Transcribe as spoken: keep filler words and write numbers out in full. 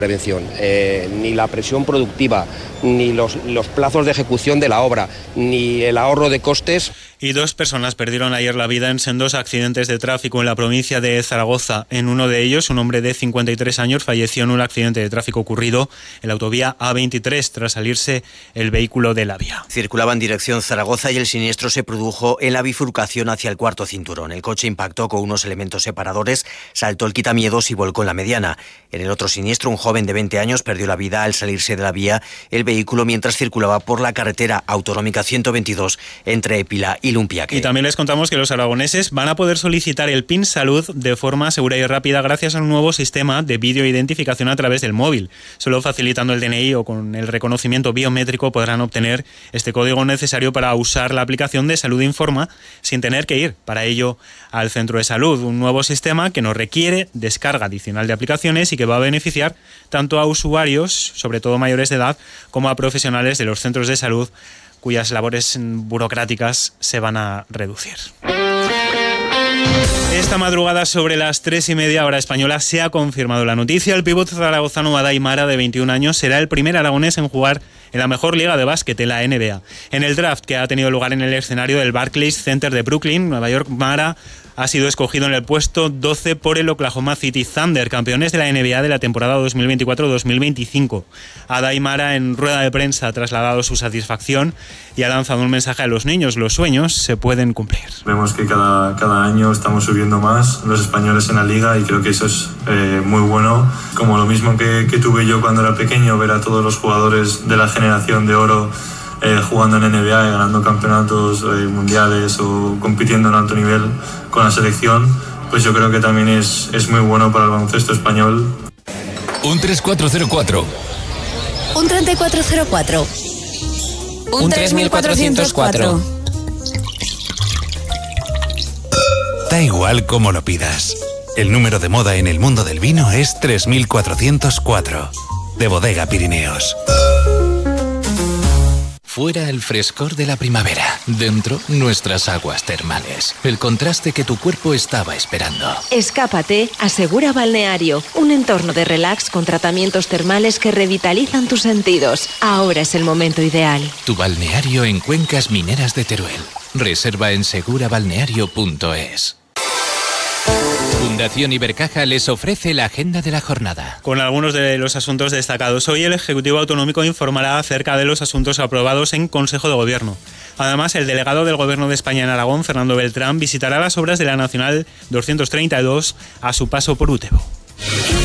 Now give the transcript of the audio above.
prevención, eh, ni la presión productiva, ni los, los plazos de ejecución de la obra, ni el ahorro de costes. Y dos personas perdieron ayer la vida en sendos accidentes de tráfico en la provincia de Zaragoza. En uno de ellos, un hombre de cincuenta y tres años falleció en un accidente de tráfico ocurrido en la autovía A veintitrés tras salirse el vehículo de la vía. Circulaba en dirección Zaragoza y el siniestro se produjo en la bifurcación hacia el cuarto cinturón. El coche impactó con unos elementos separadores, saltó el quitamiedos y volcó en la mediana. En el otro siniestro, un joven de veinte años perdió la vida al salirse de la vía el vehículo mientras circulaba por la carretera autonómica ciento veintidós entre Épila y Lumpiaque. Y también les contamos que los aragoneses van a poder solicitar el P I N Salud de forma segura y rápida gracias a un nuevo sistema de videoidentificación a través del móvil. Solo facilitando el D N I o con el reconocimiento biométrico podrán obtener este código necesario para usar la aplicación de Salud Informa sin tener que ir para ello al centro de salud. Un nuevo sistema que no requiere descarga adicional de aplicaciones y que va a beneficiar tanto a usuarios, sobre todo mayores de edad, como a profesionales de los centros de salud cuyas labores burocráticas se van a reducir. Esta madrugada, sobre las tres y media hora española, se ha confirmado la noticia. El pívot zaragozano Adai Mara, de veintiún años, será el primer aragonés en jugar en la mejor liga de básquet, en la N B A. En el draft que ha tenido lugar en el escenario del Barclays Center de Brooklyn, Nueva York, Mara ha sido escogido en el puesto doce por el Oklahoma City Thunder, campeones de la N B A de la temporada dos mil veinticuatro dos mil veinticinco. Adai Mara, en rueda de prensa, ha trasladado su satisfacción y ha lanzado un mensaje a los niños: los sueños se pueden cumplir. Vemos que cada, cada año estamos subiendo más los españoles en la liga y creo que eso es eh, muy bueno. Como lo mismo que, que tuve yo cuando era pequeño, ver a todos los jugadores de la generación de oro Eh, jugando en N B A y ganando campeonatos eh, mundiales o compitiendo en alto nivel con la selección, pues yo creo que también es, es muy bueno para el baloncesto español. Un tres cuatro cero cuatro. Un treinta y cuatro cero cuatro. Un tres mil cuatrocientos cuatro. Da igual cómo lo pidas. El número de moda en el mundo del vino es tres mil cuatrocientos cuatro. De Bodega Pirineos. Fuera el frescor de la primavera, dentro nuestras aguas termales, el contraste que tu cuerpo estaba esperando. Escápate a Segura Balneario, un entorno de relax con tratamientos termales que revitalizan tus sentidos. Ahora es el momento ideal. Tu balneario en Cuencas Mineras de Teruel. Reserva en segura balneario punto es. Fundación Ibercaja les ofrece la agenda de la jornada. Con algunos de los asuntos destacados. Hoy el Ejecutivo Autonómico informará acerca de los asuntos aprobados en Consejo de Gobierno. Además, el delegado del Gobierno de España en Aragón, Fernando Beltrán, visitará las obras de la Nacional doscientos treinta y dos a su paso por Útebo.